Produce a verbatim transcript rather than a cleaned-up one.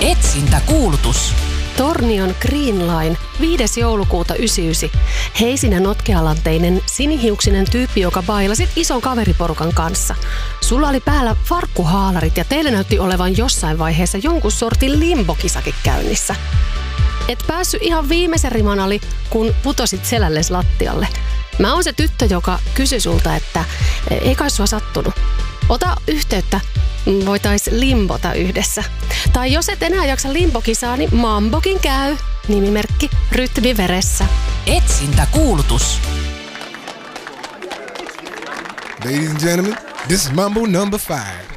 Etsintäkuulutus. Tornion Green Line, viides joulukuuta yhdeksänkymmentäyhdeksän. Heisinä notkealanteinen, sinihiuksinen tyyppi, joka bailasit ison kaveriporukan kanssa. Sulla oli päällä farkkuhaalarit ja teillä näytti olevan jossain vaiheessa jonkun sortin limbokisakin käynnissä. Et päässyt ihan viimeisen riman ali, kun putosit selälles lattialle. Mä oon se tyttö, joka kysyi sulta, että ei kai sua sattunut. Ota yhteyttä, voitais limbota yhdessä. Tai jos et enää jaksa limbokisaa, niin mambokin käy. Nimimerkki Rytmi veressä. Etsintäkuulutus. Ladies and gentlemen, this is Mambo number five.